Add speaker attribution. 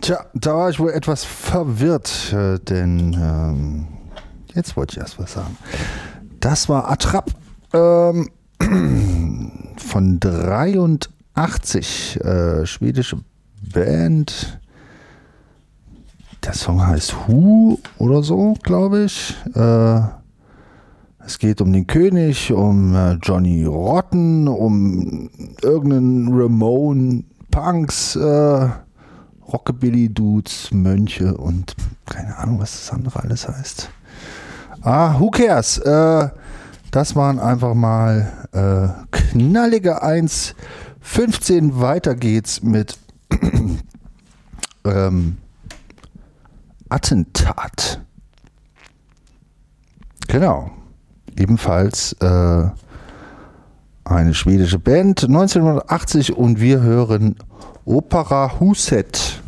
Speaker 1: Tja, da war ich wohl etwas verwirrt, denn jetzt wollte ich erst was sagen. Das war Attrapp von 83, schwedische Band. Der Song heißt Who oder so, glaube ich. Es geht um den König, um Johnny Rotten, um irgendeinen Ramone Punks, Rockabilly-Dudes, Mönche und keine Ahnung, was das andere alles heißt. Who cares? Das waren einfach mal knallige 1,15. Weiter geht's mit Attentat. Genau. Ebenfalls eine schwedische Band, 1980, und wir hören Opera Huset.